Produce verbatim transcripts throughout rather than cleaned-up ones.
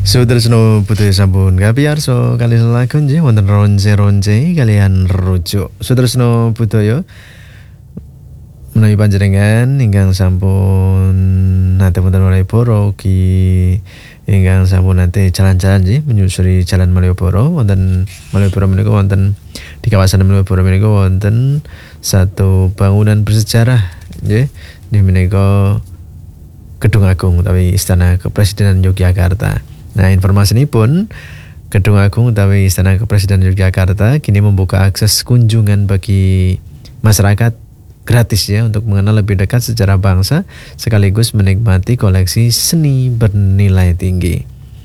Sutresno putri sampun kapiyarsa kali lakon nggih wonten ronce-ronce kalian rujuk. Sutresno budaya menawi panjenengan ingkang sampun nate wonten Malioboro ugi ingkang sampun nate jalan-jalan nggih menyusuri Jalan Malioboro wonten Malioboro menika wonten di kawasan Malioboro menika wonten satu bangunan bersejarah nggih di menika Gedung Agung utawi Istana Kepresidenan Yogyakarta. Nah, informasi ini pun Gedung Agung utawi Istana Kepresidenan Yogyakarta kini membuka akses kunjungan bagi masyarakat gratis ya untuk mengenal lebih dekat sejarah bangsa sekaligus menikmati koleksi seni bernilai tinggi.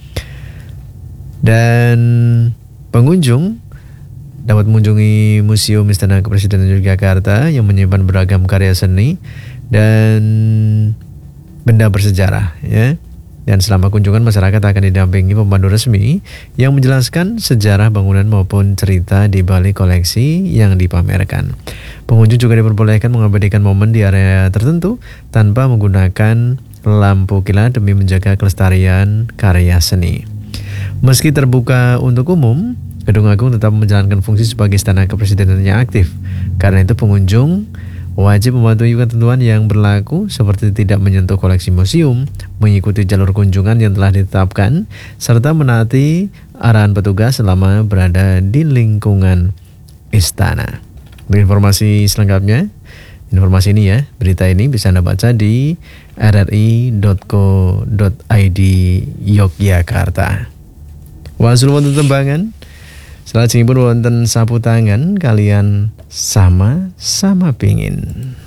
Dan pengunjung dapat mengunjungi Museum Istana Kepresidenan Yogyakarta yang menyimpan beragam karya seni dan benda bersejarah ya. Dan selama kunjungan masyarakat akan didampingi pemandu resmi yang menjelaskan sejarah bangunan maupun cerita di balik koleksi yang dipamerkan. Pengunjung juga diperbolehkan mengabadikan momen di area tertentu tanpa menggunakan lampu kilat demi menjaga kelestarian karya seni. Meski terbuka untuk umum, Gedung Agung tetap menjalankan fungsi sebagai istana kepresidenan yang aktif. Karena itu pengunjung wajib mematuhi ketentuan yang berlaku seperti tidak menyentuh koleksi museum, mengikuti jalur kunjungan yang telah ditetapkan, serta menaati arahan petugas selama berada di lingkungan istana. Untuk informasi selengkapnya, informasi ini ya, berita ini bisa Anda baca di r r i dot co dot i d Yogyakarta. Wasul wonten tembangan, salajengipun wonten sapu tangan kalian sama-sama pingin.